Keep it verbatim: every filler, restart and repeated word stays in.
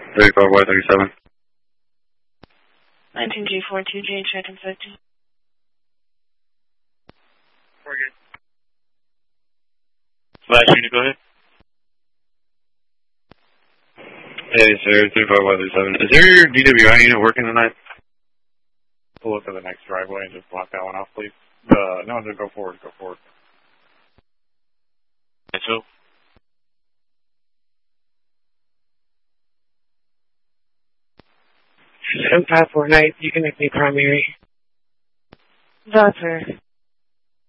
thirty-five Y thirty-seven. nineteen G forty-two J, check and fifty. We're good. Last unit, go ahead. Hey, sir, thirty-five Y thirty-seven. Is there your D W I unit working tonight? Pull up to the next driveway and just block that one off, please. Uh, no, just go forward, go forward. Yes, so. seven five four nine, you can make me primary. Doctor.